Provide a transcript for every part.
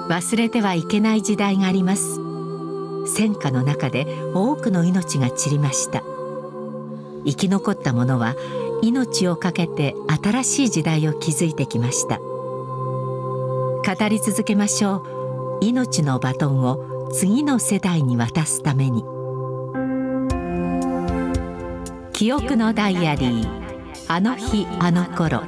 忘れてはいけない時代があります。戦火の中で多くの命が散りました。生き残った者は命を懸けて新しい時代を築いてきました。語り続けましょう。命のバトンを次の世代に渡すために。記憶のダイアリー、あの日あの頃。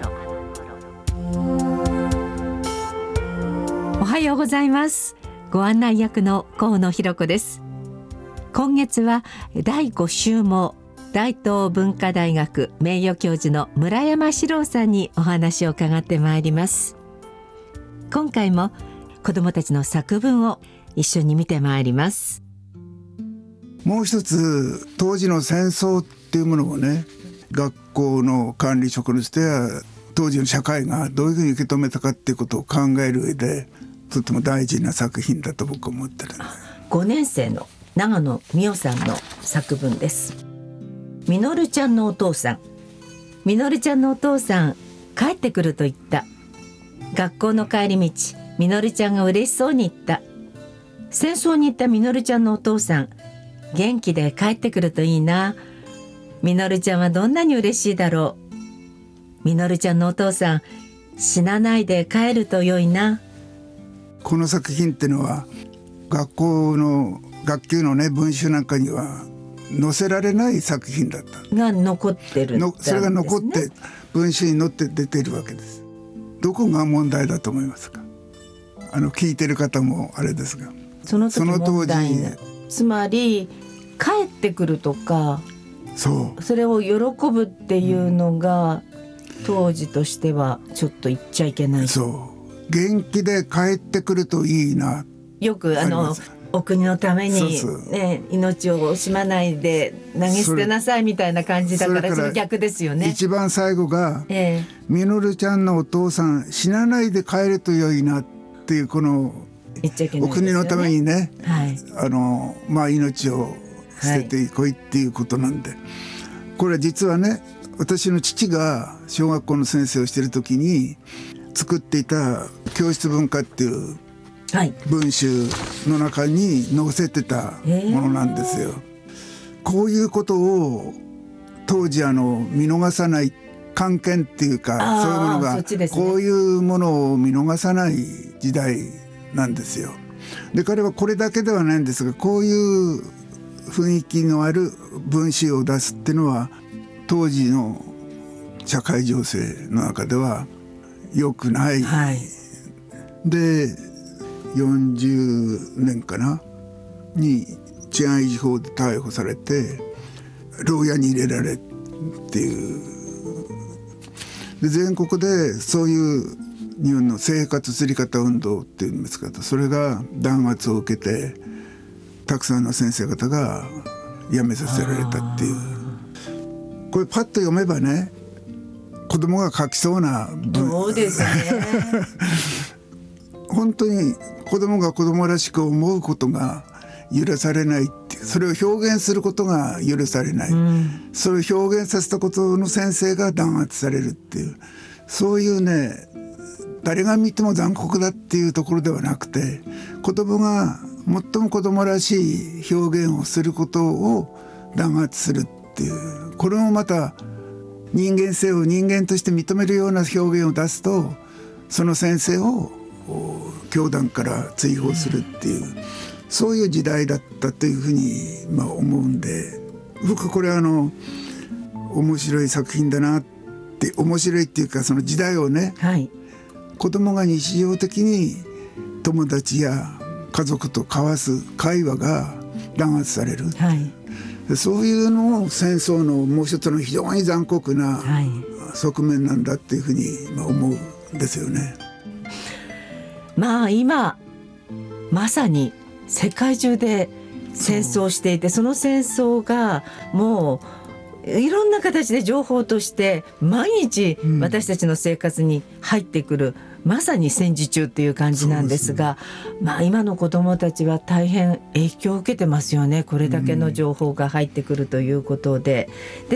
おはようございます。ご案内役の河野弘子です。今月は第5週も大東文化大学名誉教授の村山史郎さんにお話を伺ってまいります。今回も子どもたちの作文を一緒に見てまいります。 もう一つ、当時の戦争っていうものをね、学校の管理職としては当時の社会がどういうふうに受け止めたかっていうことを考える上でとても大事な作品だと僕は思ってる。 5年生の長野美代さんの作文です。みのるちゃんのお父さん。みのるちゃんのお父さん、帰ってくると言った。学校の帰り道、みのるちゃんが嬉しそうに言った。戦争に行ったみのるちゃんのお父さん、元気で帰ってくるといいな。みのるちゃんはどんなに嬉しいだろう。みのるちゃんのお父さん、死なないで帰ると良いな。 この作品ってのは学校の学級のね、文集なんかには載せられない作品だったが残ってるんですね。 それが残って文集に載って出ているわけです。どこが問題だと思いますか？聞いてる方もあれですが、 その時問題な、つまり帰ってくるとか、それを喜ぶっていうのが、当時としてはちょっと言っちゃいけない。 元気で帰ってくるといいな。 よくお国のために、ね、命を惜しまないで投げ捨てなさいみたいな感じだから、その逆ですよね。 一番最後が、みのるちゃんのお父さん死なないで帰ると良いなっていう、この言っちゃいけないですよね。 お国のためにね、命を捨ててこいっていうことなんで、これ実はね、私の父が小学校の先生をしている時に作っていた教室文化っていう文集の中に載せてたものなんですよ。こういうことを当時見逃さない、漢検っていうか、そういうものが、こういうものを見逃さない時代なんですよ。で、彼はこれだけではないんですが、こういう雰囲気のある文集を出すっていうのは当時の社会情勢の中では良くない、で40年かなに治安維持法で逮捕されて牢屋に入れられっていう。で、全国でそういう日本の生活すり方運動っていうんですか、それが弾圧を受けてたくさんの先生方が辞めさせられたっていう。これパッと読めばね、子供が書きそうなそうですね本当に子供が子供らしく思うことが許されないっていう、それを表現することが許されない、それを表現させたことの先生が弾圧されるっていう、そういうね、誰が見ても残酷だっていうところではなくて、子供が最も子供らしい表現をすることを弾圧するっていう、これもまた人間性を人間として認めるような表現を出すと、その先生を教団から追放するっていう、そういう時代だったというふうに思うんで、僕これ面白い作品だなって、面白いっていうか、その時代をね、子供が日常的に友達や家族と交わす会話が弾圧される、そういうのを戦争のもう一つの非常に残酷な側面なんだっていうふうに思うんですよね。 今まさに世界中で戦争していて、その戦争がもういろんな形で情報として毎日私たちの生活に入ってくる、まさに戦時中っていう感じなんですが、今の子どもたちは大変影響を受けてますよね。これだけの情報が入ってくるということで、